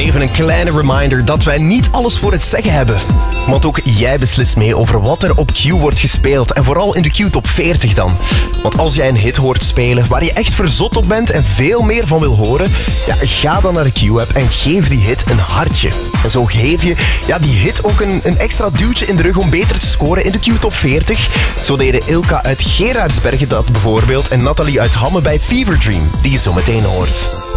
Even een kleine reminder dat wij niet alles voor het zeggen hebben. Want ook jij beslist mee over wat er op Q wordt gespeeld. En vooral in de Q Top 40 dan. Want als jij een hit hoort spelen waar je echt verzot op bent en veel meer van wil horen, ja, ga dan naar de Q-app en geef die hit een hartje. En zo geef je die hit ook een extra duwtje in de rug om beter te scoren in de Q Top 40. Zo deden Ilka uit Gerardsbergen dat bijvoorbeeld en Nathalie uit Hamme bij Fever Dream, die je zo meteen hoort.